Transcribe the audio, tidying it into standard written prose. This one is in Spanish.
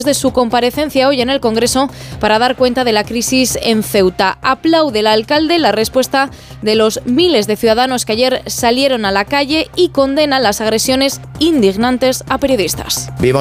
de su comparecencia hoy en el Congreso para dar cuenta de la crisis en Ceuta. Aplaude el alcalde la respuesta de los miles de ciudadanos que ayer salieron a la calle y condena las agresiones indignantes a periodistas.